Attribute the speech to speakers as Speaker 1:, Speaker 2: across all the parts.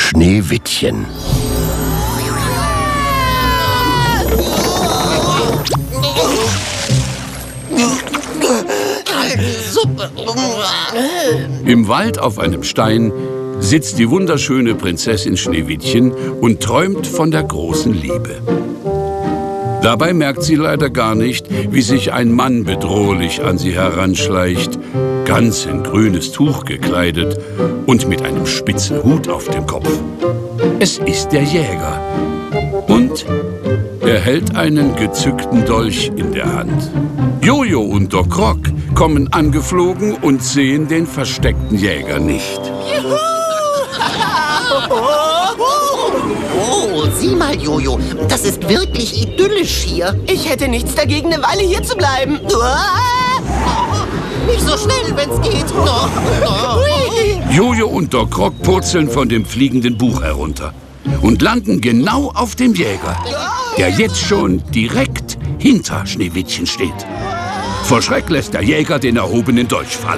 Speaker 1: Schneewittchen.
Speaker 2: Suppe.
Speaker 3: Im Wald auf einem Stein sitzt die wunderschöne Prinzessin Schneewittchen und träumt von der großen Liebe. Dabei merkt sie leider gar nicht, wie sich ein Mann bedrohlich an sie heranschleicht, ganz in grünes Tuch gekleidet und mit einem spitzen Hut auf dem Kopf. Es ist der Jäger. Und er hält einen gezückten Dolch in der Hand. Jojo und Doc Rock kommen angeflogen und sehen den versteckten Jäger nicht.
Speaker 2: Oh, sieh mal, Jojo, das ist wirklich idyllisch hier.
Speaker 4: Ich hätte nichts dagegen, eine Weile hier zu bleiben.
Speaker 2: Nicht so schnell, wenn's geht.
Speaker 3: Jojo und Doc Rock purzeln von dem fliegenden Buch herunter und landen genau auf dem Jäger, der jetzt schon direkt hinter Schneewittchen steht. Vor Schreck lässt der Jäger den erhobenen Dolch fallen.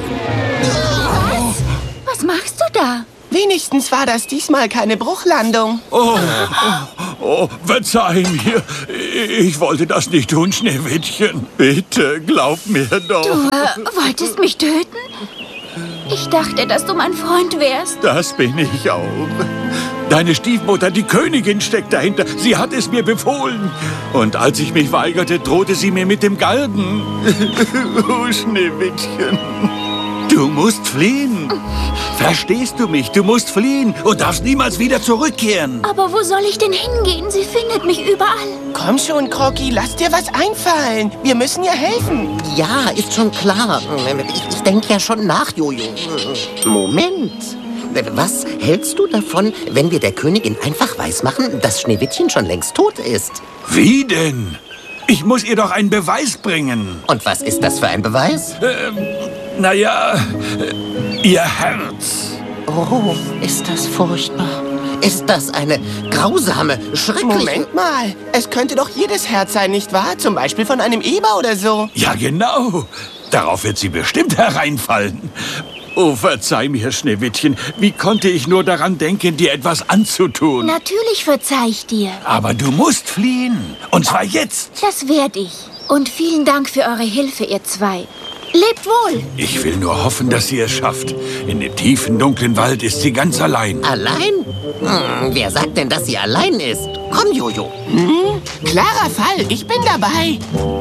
Speaker 5: Was machst du da?
Speaker 4: Wenigstens war das diesmal keine Bruchlandung.
Speaker 6: Oh, verzeih mir. Ich wollte das nicht tun, Schneewittchen. Bitte, glaub mir doch.
Speaker 5: Du wolltest mich töten? Ich dachte, dass du mein Freund wärst.
Speaker 6: Das bin ich auch. Deine Stiefmutter, die Königin, steckt dahinter. Sie hat es mir befohlen. Und als ich mich weigerte, drohte sie mir mit dem Galgen. Oh, Schneewittchen. Du musst fliehen. Verstehst du mich? Du musst fliehen und darfst niemals wieder zurückkehren.
Speaker 5: Aber wo soll ich denn hingehen? Sie findet mich überall.
Speaker 4: Komm schon, Crocky, lass dir was einfallen. Wir müssen ihr helfen.
Speaker 2: Ja, ist schon klar. Ich denke ja schon nach, Jojo. Moment. Was hältst du davon, wenn wir der Königin einfach weismachen, dass Schneewittchen schon längst tot ist?
Speaker 6: Wie denn? Ich muss ihr doch einen Beweis bringen.
Speaker 2: Und was ist das für ein Beweis?
Speaker 6: Naja, ihr Herz.
Speaker 2: Oh, ist das furchtbar. Ist das eine grausame, schreckliche...
Speaker 4: Moment mal, es könnte doch jedes Herz sein, nicht wahr? Zum Beispiel von einem Eber oder so.
Speaker 6: Ja, genau. Darauf wird sie bestimmt hereinfallen. Oh, verzeih mir, Schneewittchen. Wie konnte ich nur daran denken, dir etwas anzutun?
Speaker 5: Natürlich verzeih ich dir.
Speaker 6: Aber du musst fliehen. Und zwar jetzt.
Speaker 5: Das werde ich. Und vielen Dank für eure Hilfe, ihr zwei. Lebt wohl.
Speaker 6: Ich will nur hoffen, dass sie es schafft. In dem tiefen, dunklen Wald ist sie ganz allein.
Speaker 2: Allein? Wer sagt denn, dass sie allein ist? Komm, Jojo.
Speaker 4: Klarer Fall, ich bin dabei.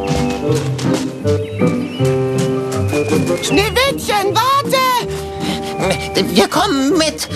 Speaker 4: Schneewittchen, warte!
Speaker 2: Wir kommen mit.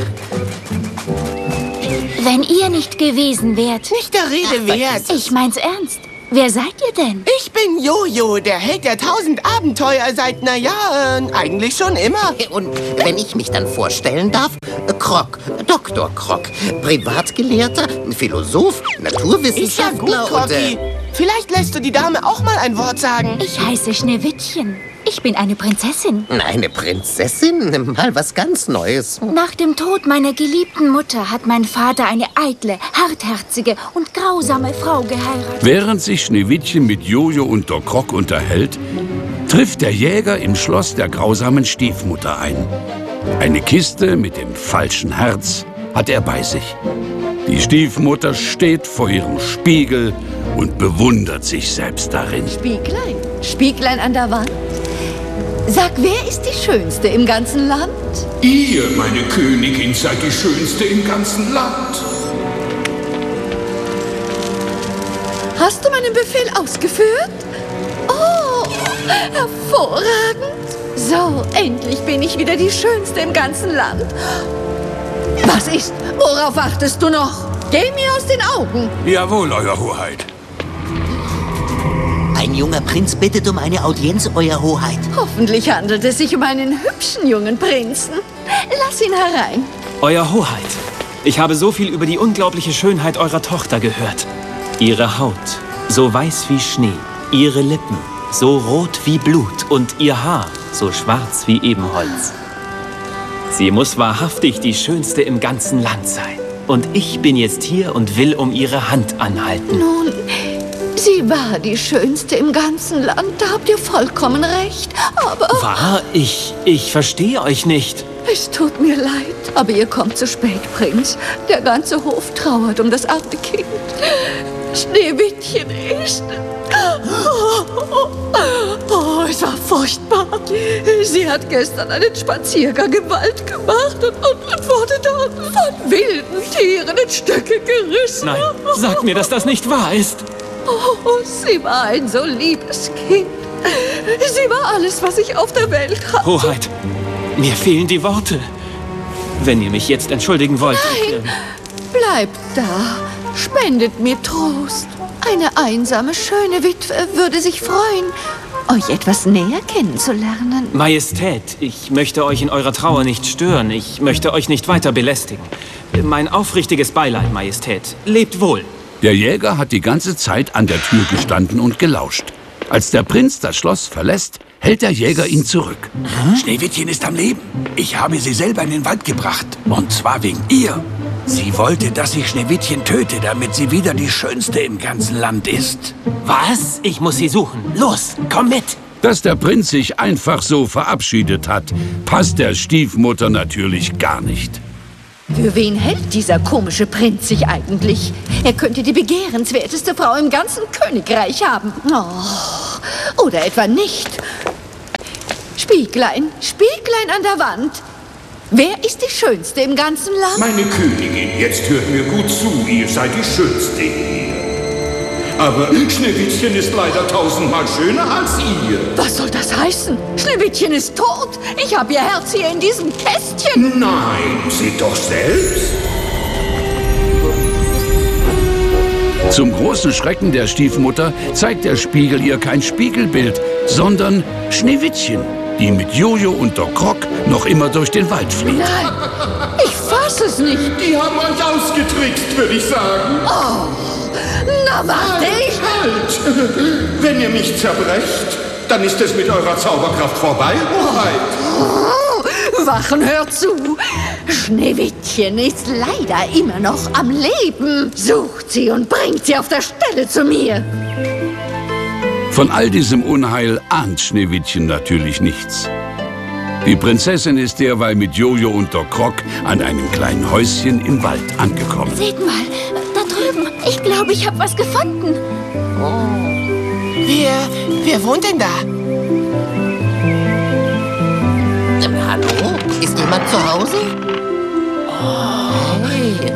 Speaker 5: Wenn ihr nicht gewesen wärt.
Speaker 4: Nicht der Rede wert.
Speaker 5: Ich mein's ernst. Wer seid ihr denn?
Speaker 4: Ich bin Jojo, der Held der 1000 Abenteuer seit, eigentlich schon immer.
Speaker 2: Und wenn ich mich dann vorstellen darf, Croc, Dr. Croc, Privatgelehrter, Philosoph,
Speaker 4: Ist ja gut,
Speaker 2: Naturwissenschaftler
Speaker 4: Crocky. Vielleicht lässt du die Dame auch mal ein Wort sagen.
Speaker 5: Ich heiße Schneewittchen. Ich bin eine Prinzessin.
Speaker 2: Eine Prinzessin? Mal was ganz Neues.
Speaker 5: Nach dem Tod meiner geliebten Mutter hat mein Vater eine eitle, hartherzige und grausame Frau geheiratet.
Speaker 3: Während sich Schneewittchen mit Jojo und Doc Rock unterhält, trifft der Jäger im Schloss der grausamen Stiefmutter ein. Eine Kiste mit dem falschen Herz hat er bei sich. Die Stiefmutter steht vor ihrem Spiegel und bewundert sich selbst darin.
Speaker 7: Spieglein? Spieglein an der Wand? Sag, wer ist die Schönste im ganzen Land?
Speaker 8: Ihr, meine Königin, seid die Schönste im ganzen Land.
Speaker 7: Hast du meinen Befehl ausgeführt? Oh, hervorragend. So, endlich bin ich wieder die Schönste im ganzen Land. Was ist? Worauf wartest du noch? Geh mir aus den Augen.
Speaker 6: Jawohl, Euer Hoheit.
Speaker 2: Ein junger Prinz bittet um eine Audienz, Euer Hoheit.
Speaker 7: Hoffentlich handelt es sich um einen hübschen jungen Prinzen. Lass ihn herein.
Speaker 9: Euer Hoheit, ich habe so viel über die unglaubliche Schönheit eurer Tochter gehört. Ihre Haut, so weiß wie Schnee. Ihre Lippen, so rot wie Blut. Und ihr Haar, so schwarz wie Ebenholz. Sie muss wahrhaftig die Schönste im ganzen Land sein. Und ich bin jetzt hier und will um ihre Hand anhalten.
Speaker 7: Nun, sie war die Schönste im ganzen Land. Da habt ihr vollkommen recht. Aber...
Speaker 9: War? Ich verstehe euch nicht.
Speaker 7: Es tut mir leid, aber ihr kommt zu spät, Prinz. Der ganze Hof trauert um das arme Kind. Schneewittchen ist... Oh, es war furchtbar. Sie hat gestern einen Spaziergang im Wald gemacht und wurde dort von wilden Tieren in Stücke gerissen.
Speaker 9: Nein, sag mir, dass das nicht wahr ist.
Speaker 7: Oh, sie war ein so liebes Kind. Sie war alles, was ich auf der Welt hatte.
Speaker 9: Hoheit, mir fehlen die Worte. Wenn ihr mich jetzt entschuldigen wollt...
Speaker 7: Nein, bleibt da. Spendet mir Trost. Eine einsame, schöne Witwe würde sich freuen, euch etwas näher kennenzulernen.
Speaker 9: Majestät, ich möchte euch in eurer Trauer nicht stören. Ich möchte euch nicht weiter belästigen. Mein aufrichtiges Beileid, Majestät. Lebt wohl.
Speaker 3: Der Jäger hat die ganze Zeit an der Tür gestanden und gelauscht. Als der Prinz das Schloss verlässt, hält der Jäger ihn zurück.
Speaker 1: Schneewittchen ist am Leben. Ich habe sie selber in den Wald gebracht. Und zwar wegen ihr. Sie wollte, dass ich Schneewittchen töte, damit sie wieder die Schönste im ganzen Land ist.
Speaker 9: Was? Ich muss sie suchen. Los, komm mit.
Speaker 3: Dass der Prinz sich einfach so verabschiedet hat, passt der Stiefmutter natürlich gar nicht.
Speaker 7: Für wen hält dieser komische Prinz sich eigentlich? Er könnte die begehrenswerteste Frau im ganzen Königreich haben. Oh, oder etwa nicht. Spieglein, Spieglein an der Wand. Wer ist die Schönste im ganzen Land?
Speaker 8: Meine Königin, jetzt hört mir gut zu, ihr seid die Schönste hier. Aber Schneewittchen ist leider 1000-mal schöner als ihr.
Speaker 7: Was soll das heißen? Schneewittchen ist tot. Ich habe ihr Herz hier in diesem Kästchen.
Speaker 8: Nein, seht doch selbst.
Speaker 3: Zum großen Schrecken der Stiefmutter zeigt der Spiegel ihr kein Spiegelbild, sondern Schneewittchen, die mit Jojo und Doc Croc noch immer durch den Wald flieht.
Speaker 7: Nein, ich fasse es nicht.
Speaker 8: Die haben euch ausgetrickst, würde ich sagen.
Speaker 7: Oh, na warte ich.
Speaker 8: Halt! Wenn ihr mich zerbrecht, dann ist es mit eurer Zauberkraft vorbei, Hoheit.
Speaker 7: Wachen, hört zu. Schneewittchen ist leider immer noch am Leben. Sucht sie und bringt sie auf der Stelle zu mir.
Speaker 3: Von all diesem Unheil ahnt Schneewittchen natürlich nichts. Die Prinzessin ist derweil mit Jojo und Doc Croc an einem kleinen Häuschen im Wald angekommen.
Speaker 5: Seht mal, da drüben. Ich glaube, ich habe was gefunden.
Speaker 4: Wer wohnt denn da?
Speaker 2: Hallo? Ist jemand zu Hause? Hey.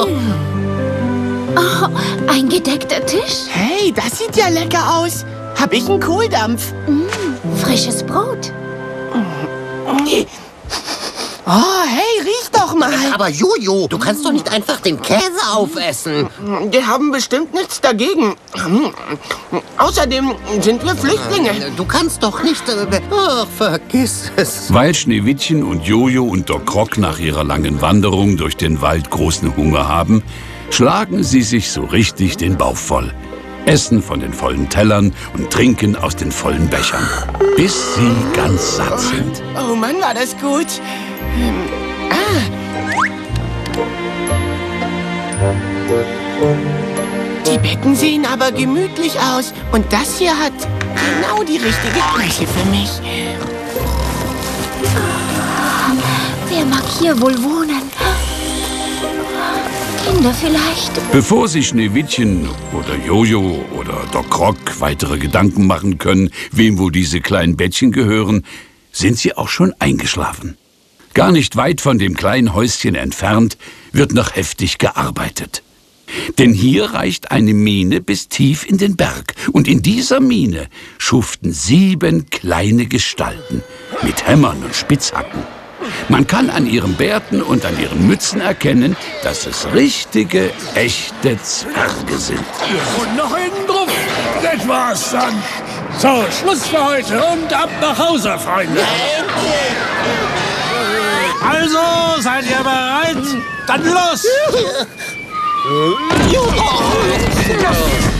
Speaker 5: Oh, ein gedeckter Tisch.
Speaker 4: Hey, das sieht ja lecker aus. Hab ich einen Kohldampf?
Speaker 5: Frisches Brot.
Speaker 4: Oh, hey, riech doch mal.
Speaker 2: Aber Jojo, du kannst doch nicht einfach den Käse aufessen.
Speaker 4: Wir haben bestimmt nichts dagegen. Außerdem sind wir Flüchtlinge.
Speaker 2: Du kannst doch nicht... Ach, vergiss es.
Speaker 3: Weil Schneewittchen und Jojo und Doc Croc nach ihrer langen Wanderung durch den Wald großen Hunger haben, schlagen sie sich so richtig den Bauch voll, essen von den vollen Tellern und trinken aus den vollen Bechern, bis sie ganz satt sind.
Speaker 4: Oh Mann, war das gut. Die Betten sehen aber gemütlich aus. Und das hier hat genau die richtige Größe für mich.
Speaker 5: Wer mag hier wohl wohnen? Kinder vielleicht?
Speaker 3: Bevor sich Schneewittchen oder Jojo oder Doc Croc weitere Gedanken machen können, wem wohl diese kleinen Bettchen gehören, sind sie auch schon eingeschlafen. Gar nicht weit von dem kleinen Häuschen entfernt wird noch heftig gearbeitet. Denn hier reicht eine Mine bis tief in den Berg. Und in dieser Mine schuften 7 kleine Gestalten mit Hämmern und Spitzhacken. Man kann an ihren Bärten und an ihren Mützen erkennen, dass es richtige, echte Zwerge sind.
Speaker 6: Und noch einen drauf. Das war's dann. So, Schluss für heute und ab nach Hause, Freunde. Also, seid ihr bereit? Dann los!